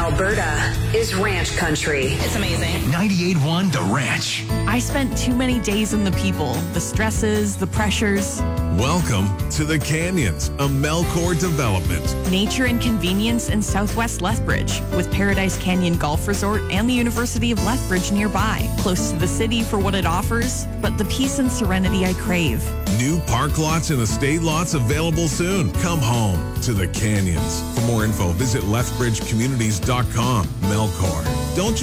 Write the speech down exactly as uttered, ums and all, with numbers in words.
Alberta is ranch country. It's amazing. ninety-eight point one The Ranch. I spent too many days in the people, the stresses, the pressures. Welcome to the Canyons, a Melcor development. Nature and convenience in southwest Lethbridge, with Paradise Canyon Golf Resort and the University of Lethbridge nearby. Close to the city for what it offers, but the peace and serenity I crave. New park lots and estate lots available soon. Come home to the Canyons. For more info, visit lethbridge communities dot com. Melcor. Don't just